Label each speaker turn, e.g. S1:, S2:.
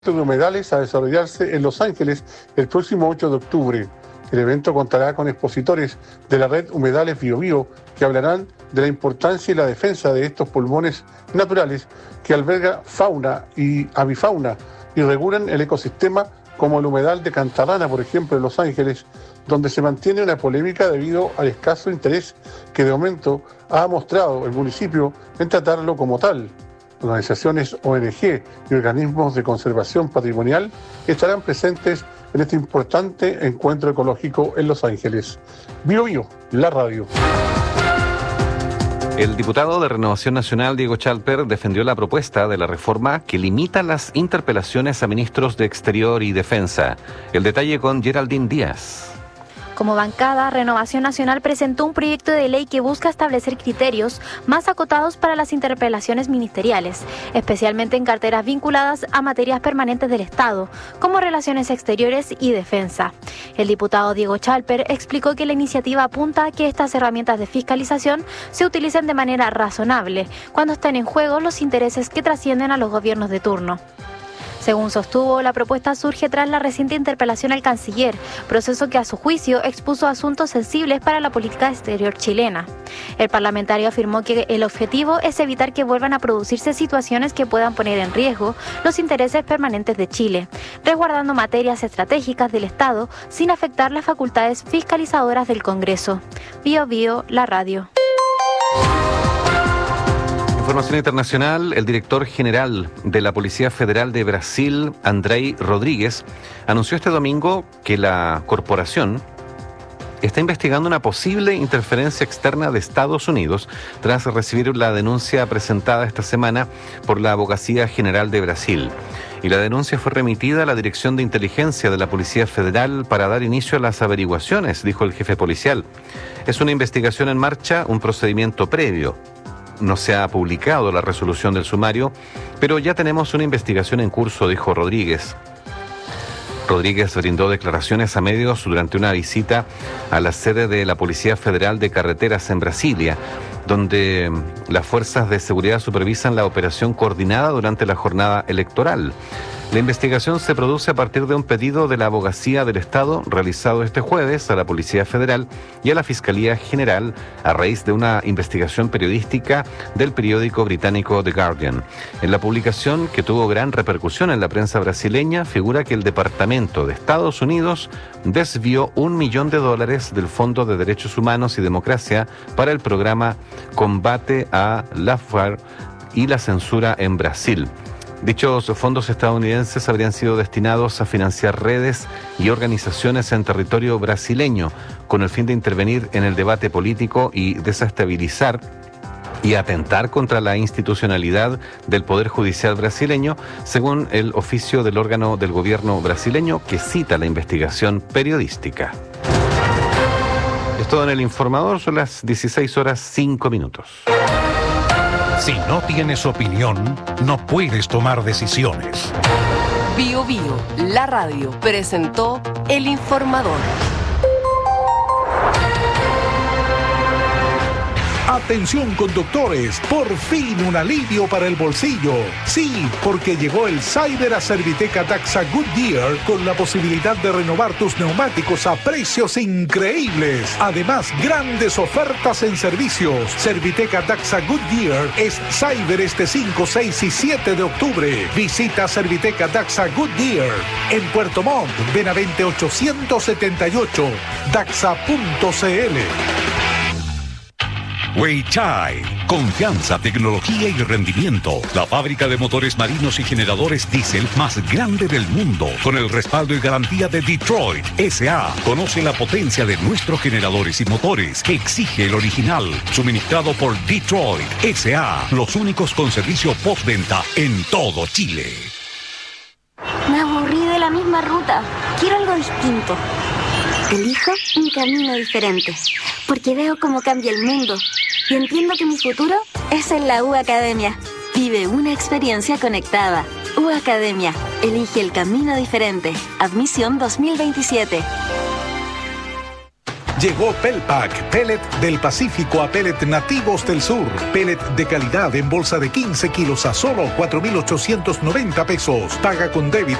S1: de humedales a desarrollarse en Los Ángeles el próximo 8 de octubre. El evento contará con expositores de la red Humedales Biobío que hablarán de la importancia y la defensa de estos pulmones naturales que alberga fauna y avifauna y regulan el ecosistema, como el humedal de Cantarrana, por ejemplo, en Los Ángeles, donde se mantiene una polémica debido al escaso interés que de momento ha mostrado el municipio en tratarlo como tal. Organizaciones ONG y organismos de conservación patrimonial estarán presentes en este importante encuentro ecológico en Los Ángeles. Bio, la radio.
S2: El diputado de Renovación Nacional, Diego Chalper, defendió la propuesta de la reforma que limita las interpelaciones a ministros de Exterior y Defensa. El detalle con Geraldine Díaz.
S3: Como bancada, Renovación Nacional presentó un proyecto de ley que busca establecer criterios más acotados para las interpelaciones ministeriales, especialmente en carteras vinculadas a materias permanentes del Estado, como relaciones exteriores y defensa. El diputado Diego Chalper explicó que la iniciativa apunta a que estas herramientas de fiscalización se utilicen de manera razonable, cuando estén en juego los intereses que trascienden a los gobiernos de turno. Según sostuvo, la propuesta surge tras la reciente interpelación al canciller, proceso que a su juicio expuso asuntos sensibles para la política exterior chilena. El parlamentario afirmó que el objetivo es evitar que vuelvan a producirse situaciones que puedan poner en riesgo los intereses permanentes de Chile, resguardando materias estratégicas del Estado sin afectar las facultades fiscalizadoras del Congreso. Bio, la radio.
S2: Información internacional. El director general de la Policía Federal de Brasil, Andrei Rodríguez, anunció este domingo que la corporación está investigando una posible interferencia externa de Estados Unidos tras recibir la denuncia presentada esta semana por la Abogacía General de Brasil. Y la denuncia fue remitida a la Dirección de Inteligencia de la Policía Federal para dar inicio a las averiguaciones, dijo el jefe policial. Es una investigación en marcha, un procedimiento previo. No se ha publicado la resolución del sumario, pero ya tenemos una investigación en curso, dijo Rodríguez. Rodríguez brindó declaraciones a medios durante una visita a la sede de la Policía Federal de Carreteras en Brasilia, donde las fuerzas de seguridad supervisan la operación coordinada durante la jornada electoral. La investigación se produce a partir de un pedido de la Abogacía del Estado realizado este jueves a la Policía Federal y a la Fiscalía General a raíz de una investigación periodística del periódico británico The Guardian. En la publicación, que tuvo gran repercusión en la prensa brasileña, figura que el Departamento de Estados Unidos desvió $1 millón del Fondo de Derechos Humanos y Democracia para el programa Combate a la FARC y la censura en Brasil. Dichos fondos estadounidenses habrían sido destinados a financiar redes y organizaciones en territorio brasileño, con el fin de intervenir en el debate político y desestabilizar y atentar contra la institucionalidad del Poder Judicial brasileño, según el oficio del órgano del gobierno brasileño que cita la investigación periodística. Es todo en El Informador, son las 16:05.
S4: Si no tienes opinión, no puedes tomar decisiones.
S5: Bio, la radio, presentó El Informador.
S4: Atención conductores, por fin un alivio para el bolsillo. Sí, porque llegó el Cyber a Serviteca Daxa Goodyear con la posibilidad de renovar tus neumáticos a precios increíbles. Además, grandes ofertas en servicios. Serviteca Daxa Goodyear es Cyber este 5, 6 y 7 de octubre. Visita Serviteca Daxa Goodyear en Puerto Montt, Benavente 878, daxa.cl.
S6: Weichai, confianza, tecnología y rendimiento. La fábrica de motores marinos y generadores diésel más grande del mundo, con el respaldo y garantía de Detroit S.A. Conoce la potencia de nuestros generadores y motores. Exige el original, suministrado por Detroit S.A. Los únicos con servicio postventa en todo Chile.
S7: Me aburrí de la misma ruta. Quiero algo distinto. Elijo un camino diferente, porque veo cómo cambia el mundo y entiendo que mi futuro es en la U Academia. Vive una experiencia conectada. U Academia. Elige el camino diferente. Admisión 2027.
S4: Llegó Pelpac, pellet del Pacífico a pellet nativos del sur. Pellet de calidad en bolsa de 15 kilos a solo 4,890 pesos. Paga con débito